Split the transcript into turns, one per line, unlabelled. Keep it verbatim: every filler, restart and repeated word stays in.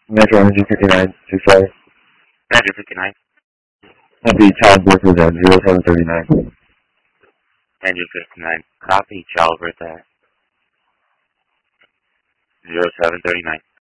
Metro Energy fifty-nine, two sorry.
Metro fifty-nine.
Copy, child birth is at zero seven thirty-nine.
Metro fifty-nine. Copy, child birth at zero seven thirty-nine.